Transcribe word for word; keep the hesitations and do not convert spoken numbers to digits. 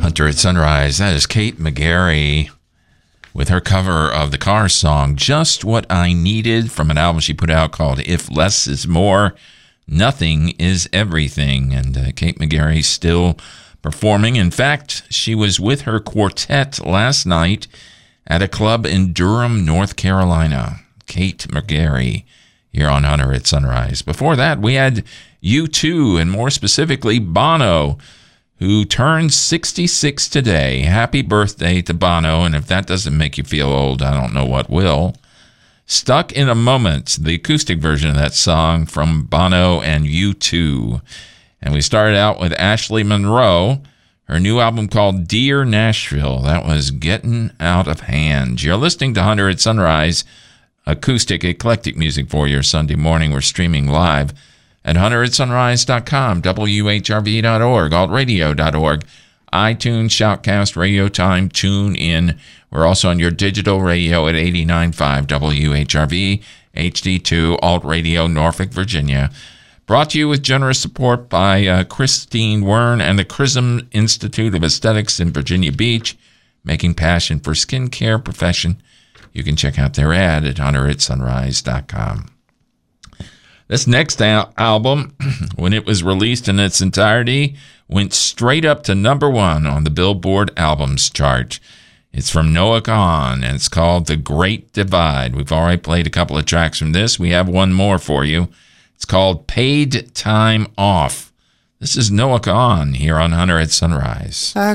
Hunter at Sunrise. That is Kate McGarry with her cover of the Cars song, Just What I Needed, from an album she put out called If Less Is More, Nothing Is Everything. And uh, Kate McGarry still performing. In fact, she was with her quartet last night at a club in Durham, North Carolina. Kate McGarry here on Hunter at Sunrise. Before that, we had U two, and more specifically Bono, who turned sixty-six today. Happy birthday to Bono, and if that doesn't make you feel old, I don't know what will. Stuck in a Moment, the acoustic version of that song from Bono and U two. And we started out with Ashley Monroe, her new album called Dear Nashville. That was Getting Out of Hand. You're listening to Hunter at Sunrise, acoustic, eclectic music for your Sunday morning. We're streaming live at hunter at sunrise dot com, W H R V dot org, alt radio dot org, iTunes, Shoutcast, Radio Time, Tune In. We're also on your digital radio at eighty-nine point five W H R V, H D two, Alt Radio, Norfolk, Virginia. Brought to you with generous support by uh, Christine Wern and the Chrism Institute of Aesthetics in Virginia Beach, making passion for skincare profession. You can check out their ad at hunter at sunrise dot com. This next al- album, when it was released in its entirety, went straight up to number one on the Billboard Albums chart. It's from Noah Kahan, and it's called The Great Divide. We've already played a couple of tracks from this. We have one more for you. It's called Paid Time Off. This is Noah Kahan here on Hunter at Sunrise.